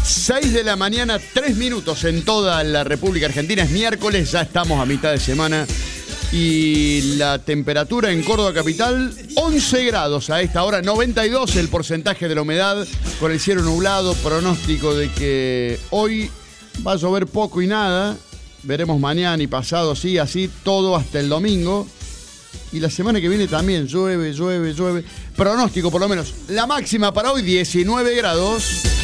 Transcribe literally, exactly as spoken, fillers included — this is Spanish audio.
seis de la mañana, tres minutos en toda la República Argentina. Es miércoles, ya estamos a mitad de semana. Y la temperatura en Córdoba capital, once grados a esta hora, noventa y dos el porcentaje de la humedad, con el cielo nublado, pronóstico de que hoy va a llover poco y nada. Veremos mañana y pasado, sí, así, todo hasta el domingo. Y la semana que viene también llueve, llueve, llueve. Pronóstico, por lo menos, la máxima para hoy, diecinueve grados.